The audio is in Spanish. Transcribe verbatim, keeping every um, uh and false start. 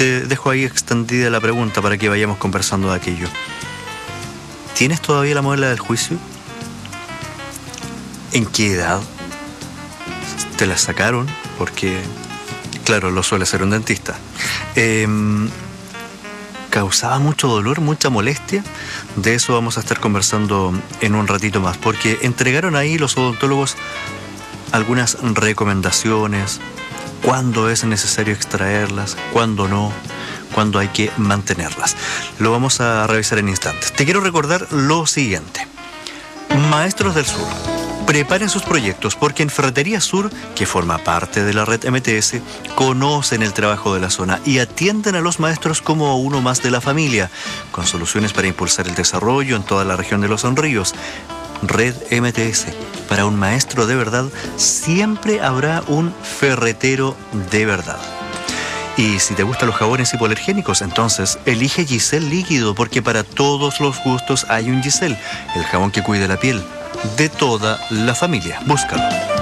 te dejo ahí extendida la pregunta para que vayamos conversando de aquello. ¿Tienes todavía la muela del juicio? ¿En qué edad te la sacaron? Porque, claro, lo suele hacer un dentista. Eh, ¿Causaba mucho dolor, mucha molestia? De eso vamos a estar conversando en un ratito más, porque entregaron ahí los odontólogos algunas recomendaciones, cuándo es necesario extraerlas, cuándo no, cuándo hay que mantenerlas. Lo vamos a revisar en instantes. Te quiero recordar lo siguiente. Maestros del Sur, preparen sus proyectos porque en Ferretería Sur, que forma parte de la red M T S, conocen el trabajo de la zona y atienden a los maestros como a uno más de la familia, con soluciones para impulsar el desarrollo en toda la región de Los Ríos. Red M T S, para un maestro de verdad siempre habrá un ferretero de verdad. Y si te gustan los jabones hipoalergénicos, entonces elige Giselle Líquido, porque para todos los gustos hay un Giselle, el jabón que cuida la piel de toda la familia. Búscalo.